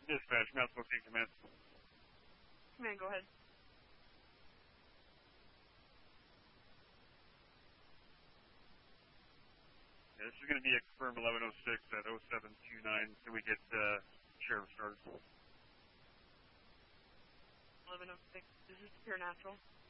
Dispatch, Mount Spokane Command. Command, go ahead. Yeah, this is going to be a confirmed 1106 at 0729 so we get Sheriff started. 1106, this is Pure Natural.